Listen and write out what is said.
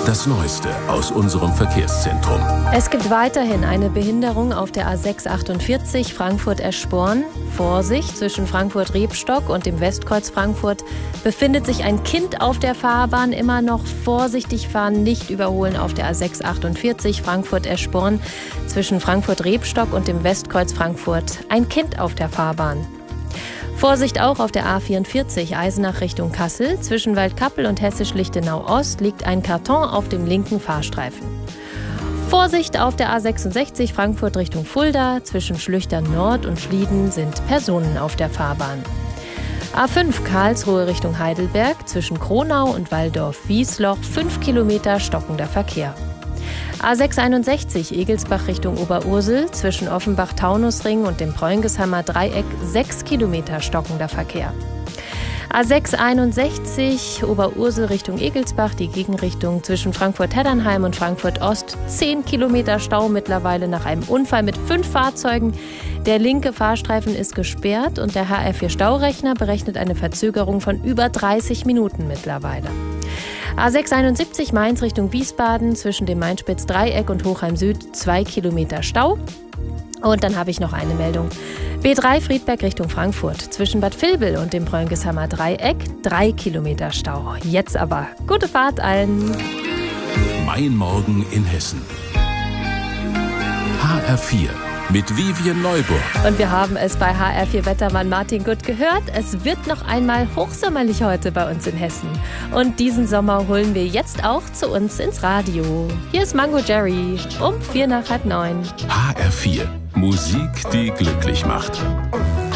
Das Neueste aus unserem Verkehrszentrum. Es gibt weiterhin eine Behinderung auf der A648 Frankfurt-Eschborn. Vorsicht, zwischen Frankfurt-Rebstock und dem Westkreuz Frankfurt befindet sich ein Kind auf der Fahrbahn. Immer noch vorsichtig fahren, nicht überholen auf der A648 Frankfurt-Eschborn. Zwischen Frankfurt-Rebstock und dem Westkreuz Frankfurt ein Kind auf der Fahrbahn. Vorsicht auch auf der A44 Eisenach Richtung Kassel. Zwischen Waldkappel und Hessisch-Lichtenau-Ost liegt ein Karton auf dem linken Fahrstreifen. Vorsicht auf der A66 Frankfurt Richtung Fulda. Zwischen Schlüchtern Nord und Flieden sind Personen auf der Fahrbahn. A5 Karlsruhe Richtung Heidelberg. Zwischen Kronau und Walldorf-Wiesloch 5 Kilometer stockender Verkehr. A661 Egelsbach Richtung Oberursel, zwischen Offenbach-Taunusring und dem Preungesheimer Dreieck 6 Kilometer stockender Verkehr. A661 Oberursel Richtung Egelsbach, die Gegenrichtung zwischen Frankfurt-Heddernheim und Frankfurt-Ost 10 Kilometer Stau mittlerweile nach einem Unfall mit 5 Fahrzeugen. Der linke Fahrstreifen ist gesperrt und der HR4 Staurechner berechnet eine Verzögerung von über 30 Minuten mittlerweile. A671 Mainz Richtung Wiesbaden, zwischen dem Mainspitz-Dreieck und Hochheim Süd 2 Kilometer Stau. Und dann habe ich noch eine Meldung. B3 Friedberg Richtung Frankfurt, zwischen Bad Vilbel und dem Preungesheimer Dreieck 3 Kilometer Stau. Jetzt aber gute Fahrt allen. Mein Morgen in Hessen. HR4 mit Vivian Neuburg. Und wir haben es bei HR4 Wettermann Martin Gutt gehört. Es wird noch einmal hochsommerlich heute bei uns in Hessen. Und diesen Sommer holen wir jetzt auch zu uns ins Radio. Hier ist Mango Jerry um 8:45. HR4. Musik, die glücklich macht.